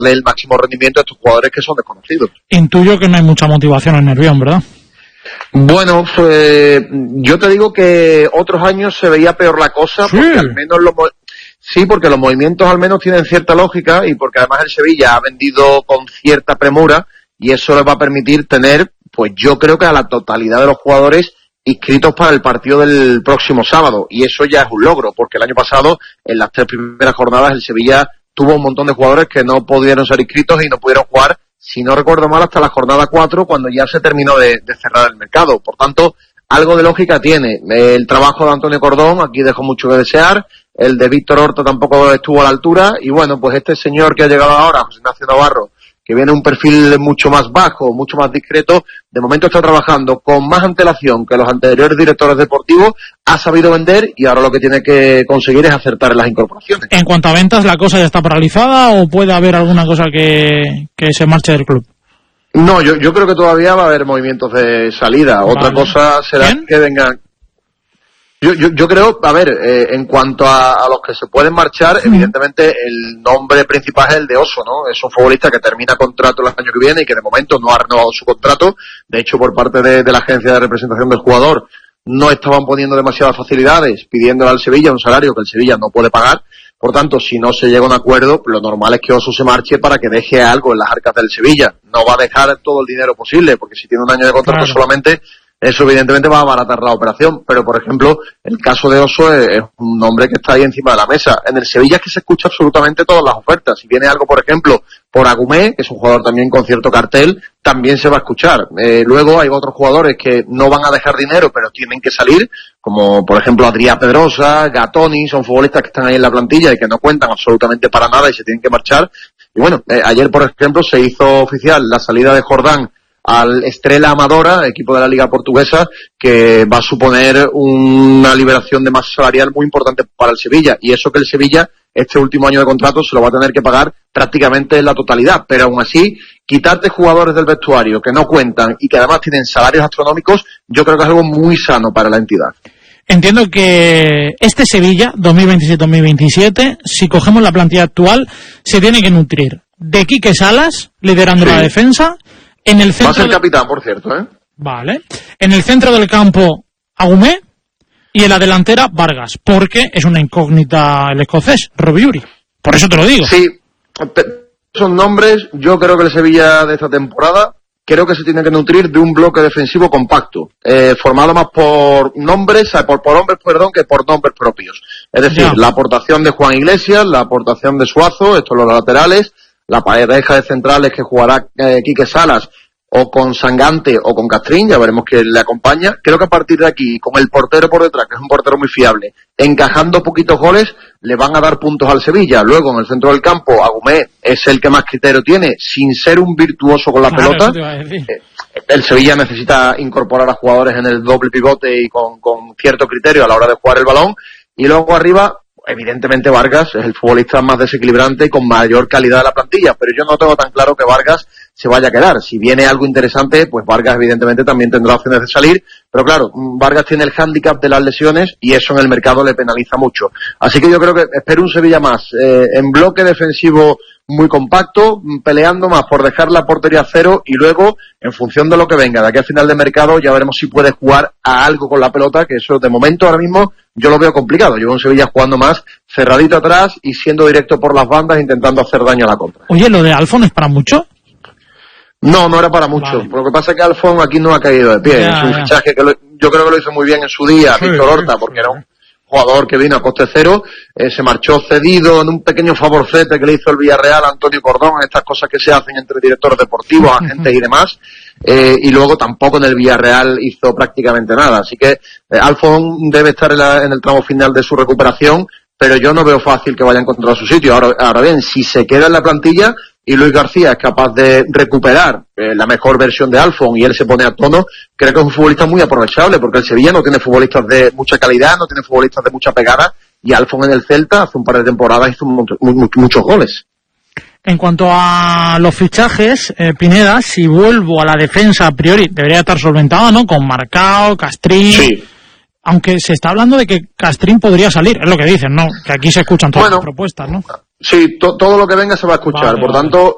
el máximo rendimiento a estos jugadores que son desconocidos. Intuyo que no hay mucha motivación en Nervión, ¿verdad? Bueno, yo te digo que otros años se veía peor la cosa, ¿Sí? Porque al menos porque los movimientos al menos tienen cierta lógica y porque además el Sevilla ha vendido con cierta premura y eso les va a permitir tener, pues yo creo que a la totalidad de los jugadores inscritos para el partido del próximo sábado, y eso ya es un logro, porque el año pasado, en las 3 primeras jornadas, el Sevilla tuvo un montón de jugadores que no pudieron ser inscritos y no pudieron jugar, si no recuerdo mal, hasta la jornada 4, cuando ya se terminó de cerrar el mercado. Por tanto, algo de lógica tiene. El trabajo de Antonio Cordón aquí dejó mucho que desear, el de Víctor Horta tampoco estuvo a la altura, y bueno, pues este señor que ha llegado ahora, José Ignacio Navarro, que viene un perfil mucho más bajo, mucho más discreto, de momento está trabajando con más antelación que los anteriores directores deportivos, ha sabido vender y ahora lo que tiene que conseguir es acertar en las incorporaciones. En cuanto a ventas, ¿la cosa ya está paralizada o puede haber alguna cosa que se marche del club? No, yo creo que todavía va a haber movimientos de salida. Vale. Otra cosa será que vengan... Yo creo, a ver, en cuanto a los que se pueden marchar, evidentemente el nombre principal es el de Oso, ¿no? Es un futbolista que termina contrato el año que viene y que de momento no ha renovado su contrato. De hecho, por parte de la agencia de representación del jugador, no estaban poniendo demasiadas facilidades, pidiéndole al Sevilla un salario que el Sevilla no puede pagar. Por tanto, si no se llega a un acuerdo, lo normal es que Oso se marche para que deje algo en las arcas del Sevilla. No va a dejar todo el dinero posible, porque si tiene un año de contrato solamente... Eso evidentemente va a abaratar la operación, pero por ejemplo, el caso de Oso es un nombre que está ahí encima de la mesa. En el Sevilla es que se escucha absolutamente todas las ofertas. Si viene algo, por ejemplo, por Agumé, que es un jugador también con cierto cartel, también se va a escuchar. Luego hay otros jugadores que no van a dejar dinero, pero tienen que salir, como por ejemplo Adrià Pedrosa, Gatoni, son futbolistas que están ahí en la plantilla y que no cuentan absolutamente para nada y se tienen que marchar. Y bueno, ayer por ejemplo se hizo oficial la salida de Jordán al Estrela Amadora, equipo de la Liga Portuguesa, que va a suponer una liberación de masa salarial muy importante para el Sevilla, y eso que el Sevilla este último año de contrato se lo va a tener que pagar prácticamente en la totalidad, pero aún así, quitarte jugadores del vestuario que no cuentan y que además tienen salarios astronómicos, yo creo que es algo muy sano para la entidad. Entiendo que este Sevilla 2027-2027, si cogemos la plantilla actual, se tiene que nutrir de Quique Salas, liderando la defensa. En el centro va a ser capitán, por cierto, ¿eh? Vale. En el centro del campo, Agumé, y en la delantera, Vargas, porque es una incógnita el escocés, Robiuri. Por eso te lo digo. Sí, son nombres. Yo creo que el Sevilla de esta temporada, creo que se tiene que nutrir de un bloque defensivo compacto, formado más por nombres, por hombres, que por nombres propios. Es decir, la aportación de Juan Iglesias, la aportación de Suazo, estos los laterales, la pareja de centrales que jugará Quique Salas, o con Sangante o con Castrín, ya veremos quién le acompaña. Creo que a partir de aquí, con el portero por detrás, que es un portero muy fiable, encajando poquitos goles, le van a dar puntos al Sevilla. Luego, en el centro del campo, Agumé es el que más criterio tiene, sin ser un virtuoso con la pelota. El Sevilla necesita incorporar a jugadores en el doble pivote y con cierto criterio a la hora de jugar el balón. Y luego arriba, evidentemente Vargas es el futbolista más desequilibrante y con mayor calidad de la plantilla, pero yo no tengo tan claro que Vargas se vaya a quedar. Si viene algo interesante, pues Vargas evidentemente también tendrá opciones de salir, pero claro, Vargas tiene el hándicap de las lesiones y eso en el mercado le penaliza mucho. Así que yo creo que espero un Sevilla más en bloque defensivo muy compacto, peleando más por dejar la portería a cero y luego, en función de lo que venga de aquí a final de mercado, ya veremos si puede jugar a algo con la pelota, que eso de momento ahora mismo yo lo veo complicado. Yo veo un Sevilla jugando más cerradito atrás y siendo directo por las bandas, intentando hacer daño a la contra. Oye, ¿lo de Alfon es para mucho? No era para mucho. Vale. Lo que pasa es que Alfon aquí no ha caído de pie. Es un fichaje que yo creo que lo hizo muy bien en su día, Víctor Horta, porque era un jugador que vino a coste cero, se marchó cedido en un pequeño favorcete que le hizo el Villarreal a Antonio Cordón, estas cosas que se hacen entre directores deportivos, agentes y demás, y luego tampoco en el Villarreal hizo prácticamente nada. Así que Alfon debe estar en el tramo final de su recuperación, pero yo no veo fácil que vaya a encontrar su sitio. Ahora bien, si se queda en la plantilla y Luis García es capaz de recuperar la mejor versión de Alfon y él se pone a tono, creo que es un futbolista muy aprovechable, porque el Sevilla no tiene futbolistas de mucha calidad, no tiene futbolistas de mucha pegada, y Alfon en el Celta hace un par de temporadas hizo muchos goles. En cuanto a los fichajes, Pineda, si vuelvo a la defensa a priori, debería estar solventada, ¿no? Con Marcao, Castrín. Sí. Aunque se está hablando de que Castrín podría salir, es lo que dicen, ¿no? Que aquí se escuchan todas las propuestas, ¿no? Sí, todo lo que venga se va a escuchar. Por tanto,